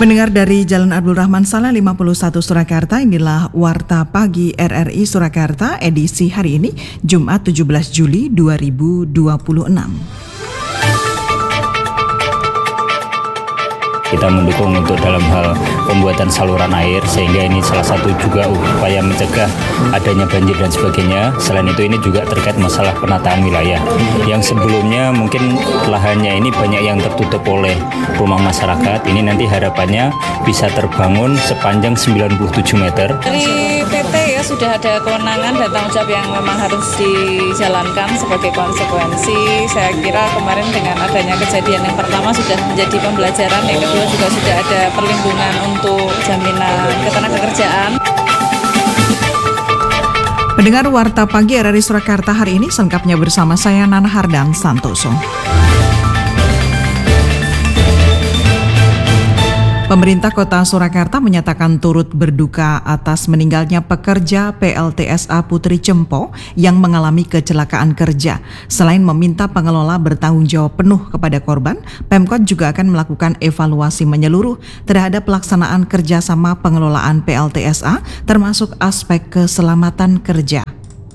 Pendengar dari Jalan Abdul Rahman Saleh 51 Surakarta, inilah Warta Pagi RRI Surakarta edisi hari ini, Jumat 17 Juli 2026. Kita mendukung untuk dalam hal pembuatan saluran air, sehingga ini salah satu juga upaya mencegah adanya banjir dan sebagainya. Selain itu ini juga terkait masalah penataan wilayah yang sebelumnya mungkin lahannya ini banyak yang tertutup oleh rumah masyarakat. Ini nanti harapannya bisa terbangun sepanjang 97 meter. Dari PT ya sudah ada kewenangan dan tanggung jawab yang memang harus dijalankan sebagai konsekuensi. Saya kira kemarin dengan adanya kejadian yang pertama sudah menjadi pembelajaran, yang kedua juga sudah ada perlindungan untuk jaminan ketenagakerjaan. Pendengar Warta Pagi RRI Surakarta hari ini selengkapnya bersama saya Nana Hardan Santoso. Pemerintah Kota Surakarta menyatakan turut berduka atas meninggalnya pekerja PLTSA Putri Cempo yang mengalami kecelakaan kerja. Selain meminta pengelola bertanggung jawab penuh kepada korban, Pemkot juga akan melakukan evaluasi menyeluruh terhadap pelaksanaan kerjasama pengelolaan PLTSA, termasuk aspek keselamatan kerja.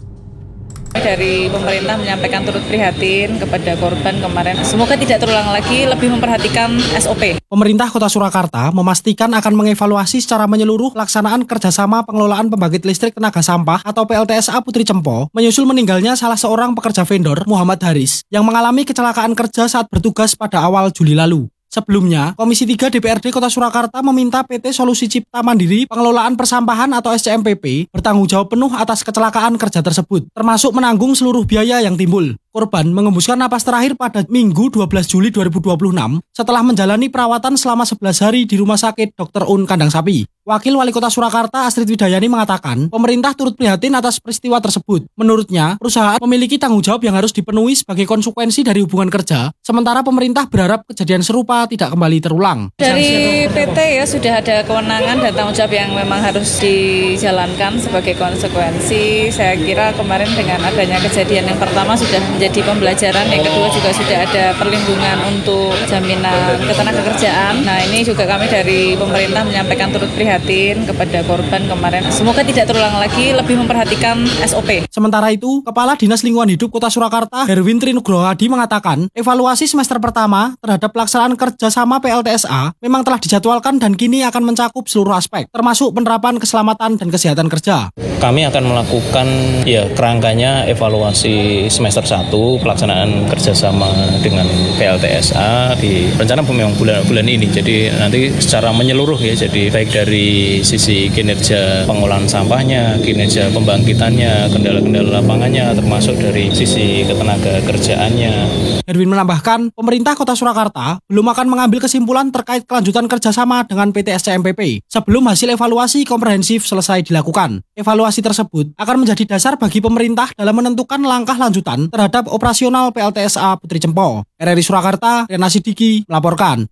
Dari pemerintah menyampaikan turut prihatin kepada korban kemarin. Semoga tidak terulang lagi, lebih memperhatikan SOP. Pemerintah Kota Surakarta memastikan akan mengevaluasi secara menyeluruh pelaksanaan kerjasama pengelolaan pembangkit listrik tenaga sampah atau PLTSA Putri Cempo menyusul meninggalnya salah seorang pekerja vendor, Muhammad Haris, yang mengalami kecelakaan kerja saat bertugas pada awal Juli lalu. Sebelumnya, Komisi 3 DPRD Kota Surakarta meminta PT Solusi Cipta Mandiri Pengelolaan Persampahan atau SCMPP bertanggung jawab penuh atas kecelakaan kerja tersebut, termasuk menanggung seluruh biaya yang timbul. Korban mengembuskan napas terakhir pada Minggu 12 Juli 2026 setelah menjalani perawatan selama 11 hari di Rumah Sakit Dr. Un Kandang Sapi. Wakil Wali Kota Surakarta Astrid Widayani mengatakan, pemerintah turut prihatin atas peristiwa tersebut. Menurutnya, perusahaan memiliki tanggung jawab yang harus dipenuhi sebagai konsekuensi dari hubungan kerja, sementara pemerintah berharap kejadian serupa tidak kembali terulang. Dari PT ya sudah ada kewenangan dan tanggung jawab yang memang harus dijalankan sebagai konsekuensi. Saya kira kemarin dengan adanya kejadian yang pertama sudah menjadi pembelajaran, yang kedua juga sudah ada perlindungan untuk jaminan ketenagakerjaan. Nah, ini juga kami dari pemerintah menyampaikan turut prihatin kepada korban kemarin. Semoga tidak terulang lagi, lebih memperhatikan SOP. Sementara itu, Kepala Dinas Lingkungan Hidup Kota Surakarta, Herwin Trinugroho Hadi mengatakan, evaluasi semester pertama terhadap pelaksanaan kerjasama PLTSA memang telah dijadwalkan dan kini akan mencakup seluruh aspek, termasuk penerapan keselamatan dan kesehatan kerja. Kami akan melakukan kerangkanya evaluasi semester 1 pelaksanaan kerjasama dengan PLTSA di rencana memang bulan ini. Jadi nanti secara menyeluruh ya, jadi baik dari sisi kinerja pengolahan sampahnya, kinerja pembangkitannya, kendala-kendala lapangannya, termasuk dari sisi ketenaga kerjaannya. Erwin menambahkan, pemerintah Kota Surakarta belum akan mengambil kesimpulan terkait kelanjutan kerjasama dengan PT SCMPP sebelum hasil evaluasi komprehensif selesai dilakukan. Evaluasi tersebut akan menjadi dasar bagi pemerintah dalam menentukan langkah lanjutan terhadap operasional PLTSA Putri Cempo. RRI Surakarta, Rena Sidiki melaporkan.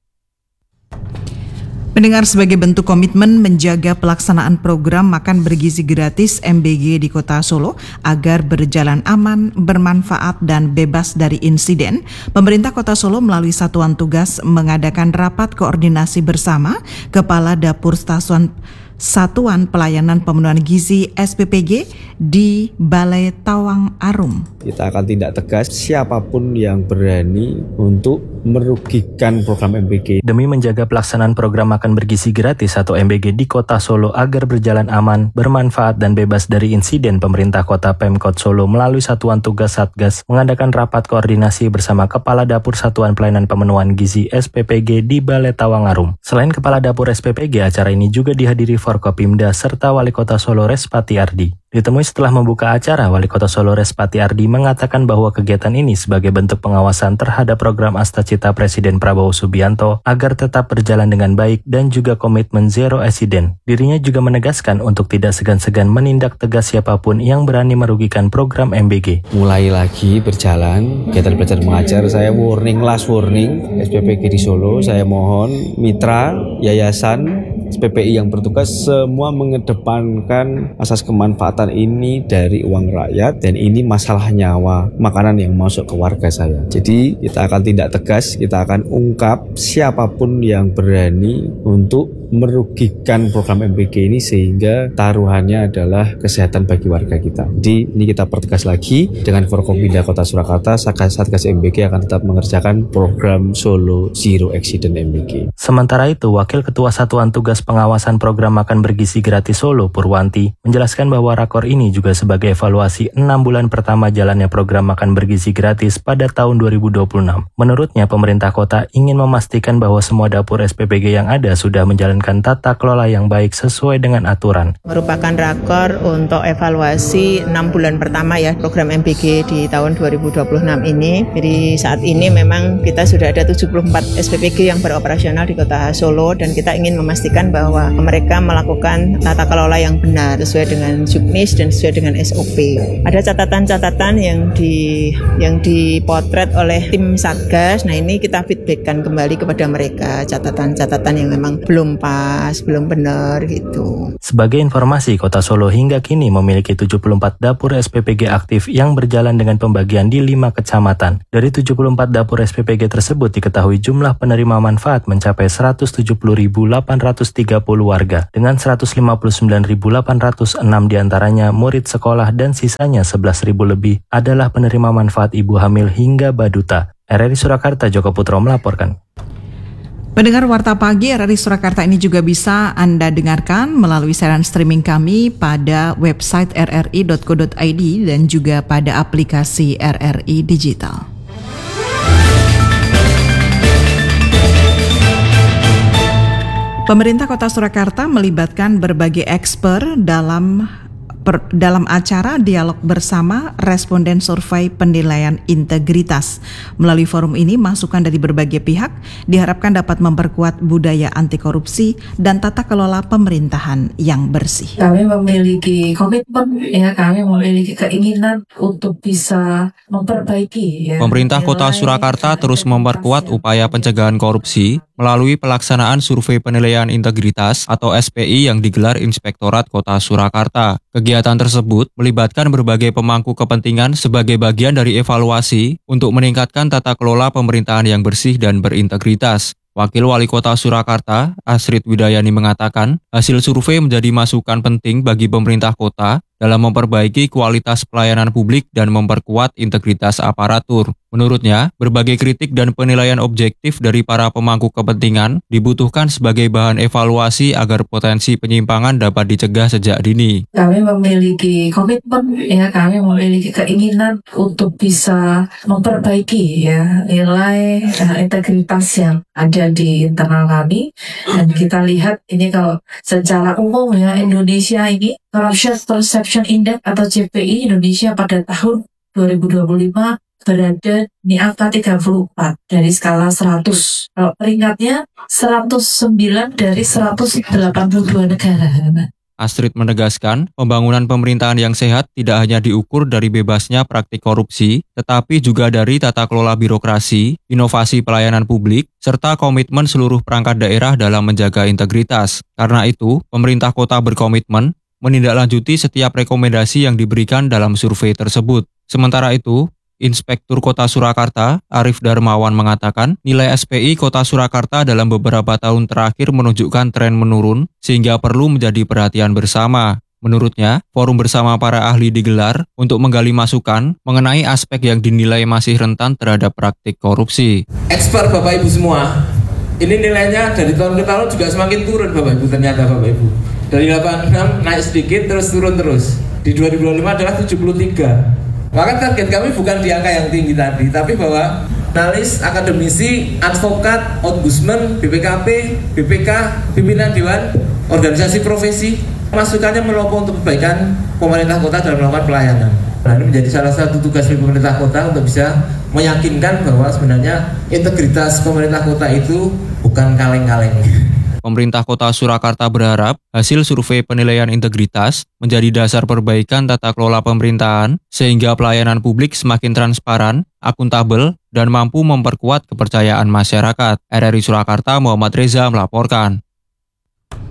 Pendengar, sebagai bentuk komitmen menjaga pelaksanaan program makan bergizi gratis MBG di Kota Solo agar berjalan aman, bermanfaat, dan bebas dari insiden, pemerintah Kota Solo melalui Satuan Tugas mengadakan rapat koordinasi bersama Kepala Dapur Satuan Pelayanan Pemenuhan Gizi SPPG di Balai Tawang Arum. Kita akan tindak tegas siapapun yang berani untuk merugikan program MBG. Demi menjaga pelaksanaan program makan bergizi gratis atau MBG di Kota Solo agar berjalan aman, bermanfaat, dan bebas dari insiden, pemerintah Kota Pemkot Solo melalui Satuan Tugas Satgas mengadakan rapat koordinasi bersama Kepala Dapur Satuan Pelayanan Pemenuhan Gizi SPPG di Balai Tawang Arum. Selain Kepala Dapur SPPG, acara ini juga dihadiri Forkopimda serta Wali Kota Solo Respati Ardi. Ditemui setelah membuka acara, Wali Kota Solo Respati Ardi mengatakan bahwa kegiatan ini sebagai bentuk pengawasan terhadap program Astacita Presiden Prabowo Subianto agar tetap berjalan dengan baik dan juga komitmen zero accident. Dirinya juga menegaskan untuk tidak segan-segan menindak tegas siapapun yang berani merugikan program MBG. Mulai lagi berjalan kegiatan belajar mengajar, saya last warning SPPG di Solo, saya mohon mitra, yayasan, SPPI yang bertugas semua mengedepankan asas kemanfaatan pendapatan ini dari uang rakyat dan ini masalah nyawa makanan yang masuk ke warga saya. Jadi kita akan tindak tegas, kita akan ungkap siapapun yang berani untuk merugikan program MBG ini sehingga taruhannya adalah kesehatan bagi warga kita. Jadi ini kita pertegas lagi dengan Forkompinda Kota Surakarta, Satgas MBG akan tetap mengerjakan program Solo Zero Accident MBG. Sementara itu, Wakil Ketua Satuan Tugas Pengawasan Program Makan Bergizi Gratis Solo, Purwanti, menjelaskan bahwa rakor ini juga sebagai evaluasi 6 bulan pertama jalannya program makan bergizi gratis pada tahun 2026. Menurutnya, pemerintah kota ingin memastikan bahwa semua dapur SPPG yang ada sudah menjalankan tata kelola yang baik sesuai dengan aturan. Merupakan rakor untuk evaluasi 6 bulan pertama ya program MBG di tahun 2026 ini. Jadi saat ini memang kita sudah ada 74 SPPG yang beroperasional di Kota Solo dan kita ingin memastikan bahwa mereka melakukan tata kelola yang benar sesuai dengan Juknis dan sesuai dengan SOP. Ada catatan-catatan yang dipotret oleh tim Satgas. Nah, ini kita feedbackkan kembali kepada mereka catatan-catatan yang memang belum pas, belum benar gitu. Sebagai informasi, Kota Solo hingga kini memiliki 74 dapur SPPG aktif yang berjalan dengan pembagian di 5 kecamatan. Dari 74 dapur SPPG tersebut diketahui jumlah penerima manfaat mencapai 170.830 warga dengan 159.806 diantaranya murid sekolah dan sisanya 11.000 lebih adalah penerima manfaat ibu hamil hingga baduta. RRI Surakarta, Joko Putro melaporkan. Pendengar Warta Pagi RRI Surakarta ini juga bisa Anda dengarkan melalui siaran streaming kami pada website rri.co.id dan juga pada aplikasi RRI Digital. Pemerintah Kota Surakarta melibatkan berbagai expert dalam acara dialog bersama responden survei penilaian integritas. Melalui forum ini, masukan dari berbagai pihak diharapkan dapat memperkuat budaya anti korupsi dan tata kelola pemerintahan yang bersih. Kami memiliki komitmen, kami memiliki keinginan untuk bisa memperbaiki. Pemerintah Kota Surakarta terus memperkuat upaya pencegahan korupsi melalui pelaksanaan survei penilaian integritas atau SPI yang digelar Inspektorat Kota Surakarta. Kegiatan tersebut melibatkan berbagai pemangku kepentingan sebagai bagian dari evaluasi untuk meningkatkan tata kelola pemerintahan yang bersih dan berintegritas. Wakil Wali Kota Surakarta, Astrid Widayani mengatakan, hasil survei menjadi masukan penting bagi pemerintah kota dalam memperbaiki kualitas pelayanan publik dan memperkuat integritas aparatur. Menurutnya, berbagai kritik dan penilaian objektif dari para pemangku kepentingan dibutuhkan sebagai bahan evaluasi agar potensi penyimpangan dapat dicegah sejak dini. Kami memiliki komitmen, kami memiliki keinginan untuk bisa memperbaiki nilai integritas yang ada di internal kami. Dan kita lihat ini kalau secara umum Indonesia ini Corruption Perception Index atau CPI Indonesia pada tahun 2025 berada di angka 34 dari skala 100. Kalau peringkatnya 109 dari 182 negara. Astrid menegaskan, pembangunan pemerintahan yang sehat tidak hanya diukur dari bebasnya praktik korupsi, tetapi juga dari tata kelola birokrasi, inovasi pelayanan publik, serta komitmen seluruh perangkat daerah dalam menjaga integritas. Karena itu, pemerintah kota berkomitmen menindaklanjuti setiap rekomendasi yang diberikan dalam survei tersebut. Sementara itu, Inspektur Kota Surakarta, Arif Darmawan mengatakan, nilai SPI Kota Surakarta dalam beberapa tahun terakhir menunjukkan tren menurun, sehingga perlu menjadi perhatian bersama. Menurutnya, forum bersama para ahli digelar untuk menggali masukan mengenai aspek yang dinilai masih rentan terhadap praktik korupsi. Expert Bapak Ibu semua, ini nilainya dari tahun ke tahun juga semakin turun Bapak Ibu, ternyata Bapak Ibu. Dari 86 naik sedikit terus turun terus. Di 2025 adalah 73. Maka target kami bukan di angka yang tinggi tadi, tapi bahwa analis, akademisi, advokat, ombudsman, BPKP, BPK, pimpinan dewan, organisasi profesi, masukannya melopong untuk perbaikan pemerintah kota dalam melakukan pelayanan. Nah, ini menjadi salah satu tugas dari pemerintah kota untuk bisa meyakinkan bahwa sebenarnya integritas pemerintah kota itu bukan kaleng-kaleng. Pemerintah Kota Surakarta berharap hasil survei penilaian integritas menjadi dasar perbaikan tata kelola pemerintahan sehingga pelayanan publik semakin transparan, akuntabel, dan mampu memperkuat kepercayaan masyarakat. RRI Surakarta, Muhammad Reza melaporkan.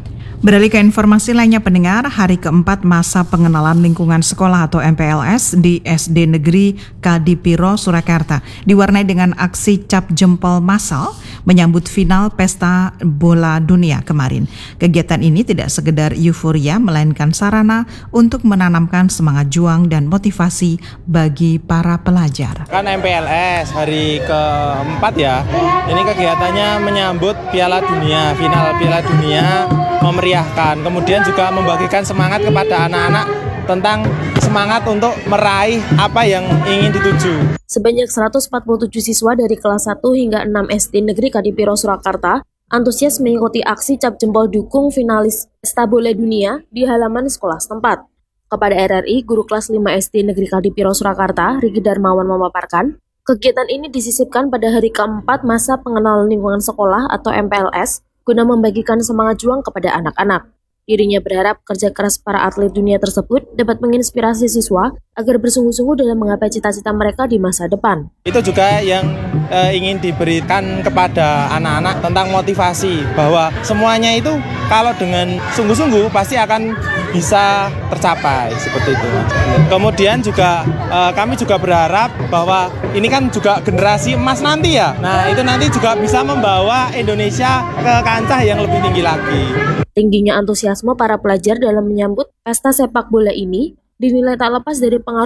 Beralih ke informasi lainnya pendengar, hari keempat masa pengenalan lingkungan sekolah atau MPLS di SD Negeri Kadipiro, Surakarta diwarnai dengan aksi cap jempol massal menyambut final Pesta Bola Dunia kemarin. Kegiatan ini tidak sekedar euforia, melainkan sarana untuk menanamkan semangat juang dan motivasi bagi para pelajar. Kan MPLS hari keempat ya, ini kegiatannya menyambut Piala Dunia, final Piala Dunia, memeriahkan, kemudian juga membagikan semangat kepada anak-anak tentang semangat untuk meraih apa yang ingin dituju. Sebanyak 147 siswa dari kelas 1 hingga 6 SD Negeri Kadipiro, Surakarta antusias mengikuti aksi cap jempol dukung finalis Pesta Bola Dunia di halaman sekolah setempat. Kepada RRI, guru kelas 5 SD Negeri Kadipiro, Surakarta, Riki Darmawan memaparkan, kegiatan ini disisipkan pada hari keempat masa pengenalan lingkungan sekolah atau MPLS guna membagikan semangat juang kepada anak-anak. Dirinya berharap kerja keras para atlet dunia tersebut dapat menginspirasi siswa agar bersungguh-sungguh dalam menggapai cita-cita mereka di masa depan. Itu juga yang ingin diberikan kepada anak-anak tentang motivasi bahwa semuanya itu kalau dengan sungguh-sungguh pasti akan bisa tercapai seperti itu. Kemudian juga kami juga berharap bahwa ini kan juga generasi emas nanti ya. Nah itu nanti juga bisa membawa Indonesia ke kancah yang lebih tinggi lagi. Tingginya antusiasme para pelajar dalam menyambut pesta sepak bola ini dinilai tak lepas dari pengaruh